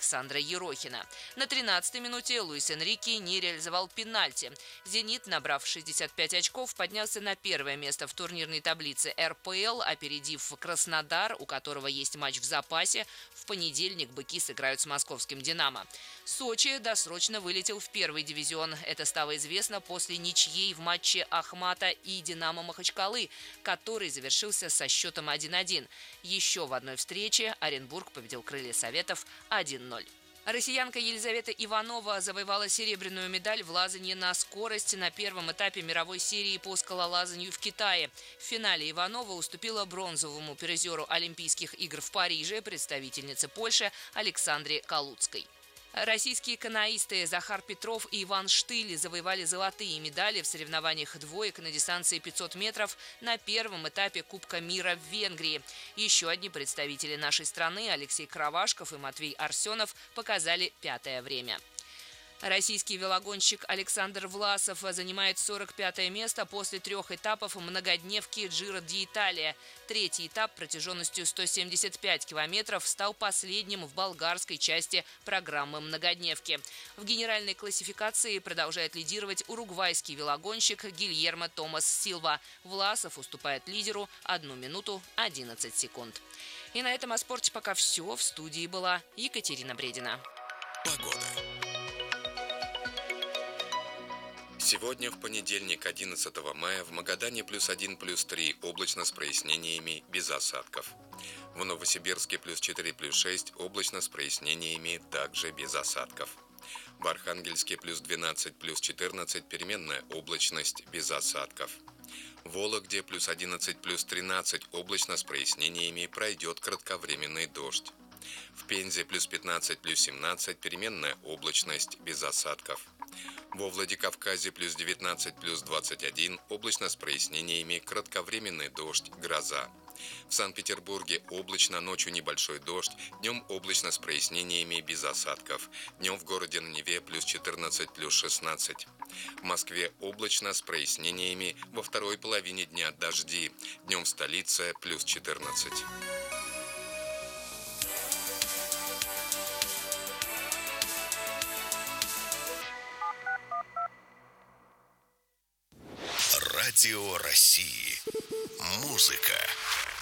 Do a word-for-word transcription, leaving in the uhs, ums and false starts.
Александра Ерохина. На тринадцатой минуте Луис Энрике не реализовал пенальти. «Зенит», набрав шестьдесят пять очков, поднялся на первое место в турнирной таблице эр пэ эл, опередив Краснодар, у которого есть матч в запасе. В понедельник быки сыграют с московским «Динамо». Сочи досрочно вылетел в первый дивизион. Это стало известно после ничьей в матче Ахмата и «Динамо» Махачкалы, который завершился со счетом один один. Еще в одной встрече Оренбург победил «Крылья Советов» один ноль. Россиянка Елизавета Иванова завоевала серебряную медаль в лазанье на скорость на первом этапе мировой серии по скалолазанию в Китае. В финале Иванова уступила бронзовому призеру Олимпийских игр в Париже, представительнице Польши Александре Калуцкой. Российские каноисты Захар Петров и Иван Штыль завоевали золотые медали в соревнованиях двоек на дистанции пятьсот метров на первом этапе Кубка мира в Венгрии. Еще одни представители нашей страны, Алексей Кравашков и Матвей Арсенов, показали пятое время. Российский велогонщик Александр Власов занимает сорок пятое место после трех этапов многодневки Джиро ди-Италия. Третий этап протяженностью сто семьдесят пять километров стал последним в болгарской части программы многодневки. В генеральной классификации продолжает лидировать уругвайский велогонщик Гильермо Томас Силва. Власов уступает лидеру одну минуту одиннадцать секунд. И на этом о спорте пока все. В студии была Екатерина Бредина. Погода. Сегодня, в понедельник, одиннадцатого мая, в Магадане плюс один, плюс три, облачно с прояснениями, без осадков. В Новосибирске плюс четыре, плюс шесть, облачно с прояснениями, также без осадков. В Архангельске плюс двенадцать, плюс четырнадцать, переменная облачность, без осадков. В Вологде плюс одиннадцать, плюс тринадцать, облачно с прояснениями, пройдет кратковременный дождь. В Пензе плюс пятнадцать, плюс семнадцать, переменная облачность, без осадков. Во Владикавказе плюс девятнадцать, плюс двадцать один, облачно с прояснениями, кратковременный дождь, гроза. В Санкт-Петербурге облачно, ночью небольшой дождь, днем облачно с прояснениями, без осадков. Днем в городе на Неве плюс четырнадцать, плюс шестнадцать. В Москве облачно с прояснениями, во второй половине дня дожди. Днем в столице плюс четырнадцать. Радио России. Музыка